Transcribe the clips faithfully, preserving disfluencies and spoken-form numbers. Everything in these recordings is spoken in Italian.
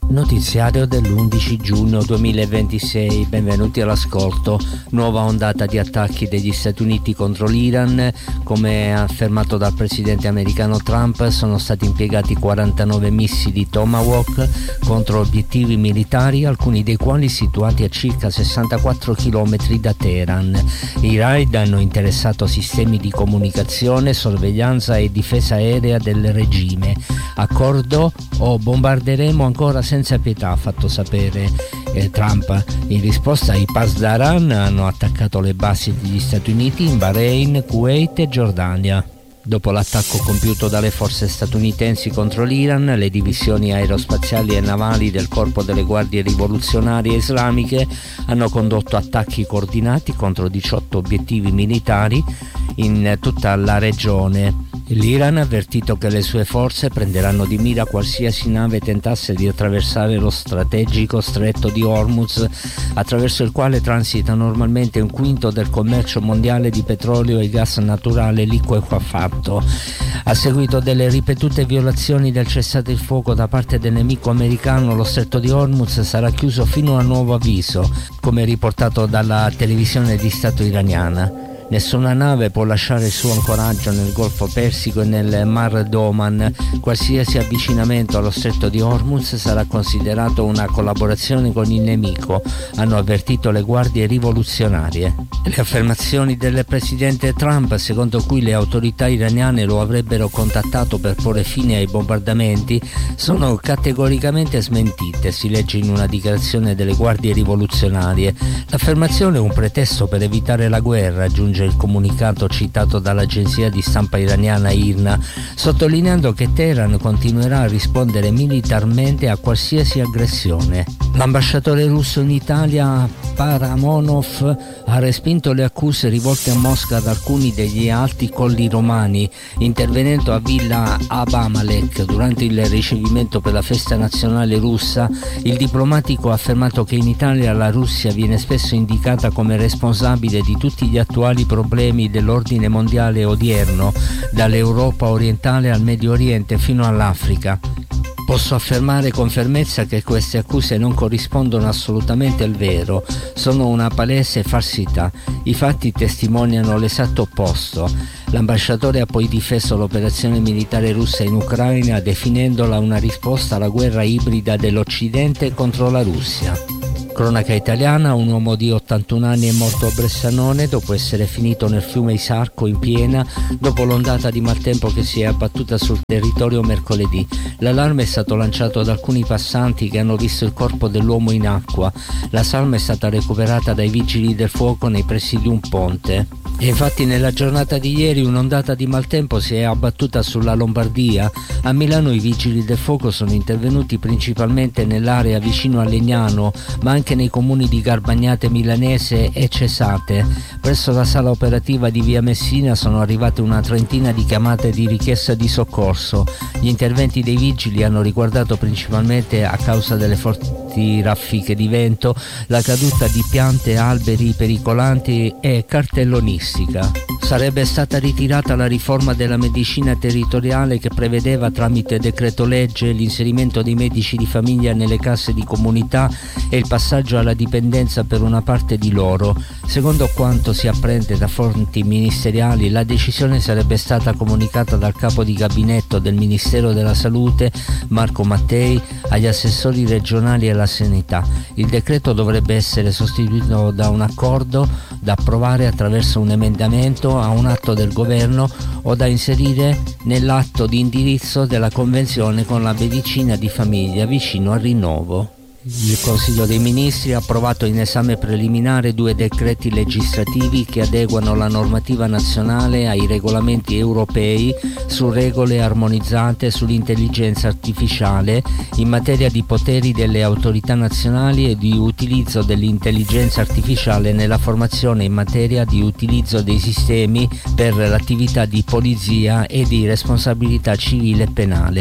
Notiziario dell'undici giugno duemilaventisei, benvenuti all'ascolto. Nuova ondata di attacchi degli Stati Uniti contro l'Iran. Come affermato dal presidente americano Trump, sono stati impiegati quarantanove missili Tomahawk contro obiettivi militari, alcuni dei quali situati a circa sessantaquattro chilometri da Teheran. I raid hanno interessato sistemi di comunicazione, sorveglianza e difesa aerea del regime. Accordo o bombarderemo ancora senza senza pietà, ha fatto sapere eh, Trump. In risposta, i Pasdaran hanno attaccato le basi degli Stati Uniti in Bahrain, Kuwait e Giordania. Dopo l'attacco compiuto dalle forze statunitensi contro l'Iran, le divisioni aerospaziali e navali del Corpo delle Guardie Rivoluzionarie Islamiche hanno condotto attacchi coordinati contro diciotto obiettivi militari in tutta la regione. L'Iran ha avvertito che le sue forze prenderanno di mira qualsiasi nave tentasse di attraversare lo strategico stretto di Hormuz, attraverso il quale transita normalmente un quinto del commercio mondiale di petrolio e gas naturale liquefatto. A seguito delle ripetute violazioni del cessate il fuoco da parte del nemico americano, lo stretto di Hormuz sarà chiuso fino a nuovo avviso, come riportato dalla televisione di Stato iraniana. Nessuna nave può lasciare il suo ancoraggio nel Golfo Persico e nel Mar d'Oman. Qualsiasi avvicinamento allo stretto di Hormuz sarà considerato una collaborazione con il nemico, hanno avvertito le guardie rivoluzionarie. Le affermazioni del presidente Trump, secondo cui le autorità iraniane lo avrebbero contattato per porre fine ai bombardamenti, sono categoricamente smentite, si legge in una dichiarazione delle guardie rivoluzionarie. L'affermazione è un pretesto per evitare la guerra, aggiunge il comunicato citato dall'agenzia di stampa iraniana I R N A, sottolineando che Teheran continuerà a rispondere militarmente a qualsiasi aggressione. L'ambasciatore russo in Italia, Paramonov, ha respinto le accuse rivolte a Mosca ad alcuni degli alti colli romani, intervenendo a Villa Abamalek durante il ricevimento per la festa nazionale russa. Il diplomatico ha affermato che in Italia la Russia viene spesso indicata come responsabile di tutti gli attuali problemi dell'ordine mondiale odierno, dall'Europa orientale al Medio Oriente fino all'Africa. Posso affermare con fermezza che queste accuse non corrispondono assolutamente al vero, sono una palese falsità. I fatti testimoniano l'esatto opposto. L'ambasciatore ha poi difeso l'operazione militare russa in Ucraina, definendola una risposta alla guerra ibrida dell'Occidente contro la Russia. Cronaca italiana: un uomo di ottantuno anni è morto a Bressanone dopo essere finito nel fiume Isarco in piena dopo l'ondata di maltempo che si è abbattuta sul territorio mercoledì. L'allarme è stato lanciato da alcuni passanti che hanno visto il corpo dell'uomo in acqua. La salma è stata recuperata dai vigili del fuoco nei pressi di un ponte. E infatti nella giornata di ieri un'ondata di maltempo si è abbattuta sulla Lombardia. A Milano i vigili del fuoco sono intervenuti principalmente nell'area vicino a Legnano, ma anche nei comuni di Garbagnate Milanese e Cesate. Presso la sala operativa di via Messina sono arrivate una trentina di chiamate di richiesta di soccorso. Gli interventi dei vigili hanno riguardato principalmente, a causa delle forti raffiche di vento, la caduta di piante, alberi pericolanti e cartellonistica. Sarebbe stata ritirata la riforma della medicina territoriale che prevedeva tramite decreto legge l'inserimento dei medici di famiglia nelle casse di comunità e il passaggio alla dipendenza per una parte di loro. Secondo quanto si apprende da fonti ministeriali, la decisione sarebbe stata comunicata dal capo di gabinetto del Ministero della Salute, Marco Mattei, agli assessori regionali e alla sanità. Il decreto dovrebbe essere sostituito da un accordo da approvare attraverso un emendamento a un atto del governo o da inserire nell'atto di indirizzo della convenzione con la medicina di famiglia vicino al rinnovo. Il Consiglio dei Ministri ha approvato in esame preliminare due decreti legislativi che adeguano la normativa nazionale ai regolamenti europei su regole armonizzate sull'intelligenza artificiale in materia di poteri delle autorità nazionali e di utilizzo dell'intelligenza artificiale nella formazione in materia di utilizzo dei sistemi per l'attività di polizia e di responsabilità civile e penale.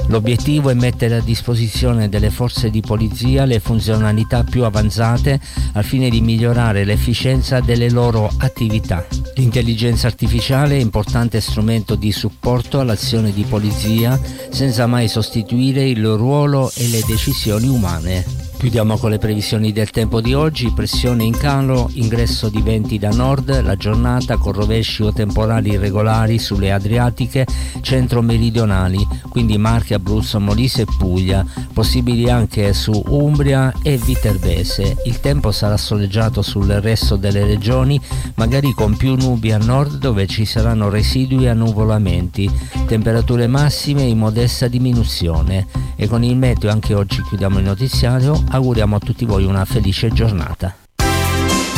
L'obiettivo è mettere a disposizione delle forze di polizia le funzionalità più avanzate al fine di migliorare l'efficienza delle loro attività. L'intelligenza artificiale è importante strumento di supporto all'azione di polizia senza mai sostituire il ruolo e le decisioni umane. Chiudiamo con le previsioni del tempo di oggi: pressione in calo, ingresso di venti da nord, la giornata con rovesci o temporali irregolari sulle Adriatiche centro-meridionali, quindi Marche, Abruzzo, Molise e Puglia, possibili anche su Umbria e Viterbese. Il tempo sarà soleggiato sul resto delle regioni, magari con più nubi a nord dove ci saranno residui e annuvolamenti, temperature massime in modesta diminuzione. E con il meteo anche oggi chiudiamo il notiziario. Auguriamo a tutti voi una felice giornata.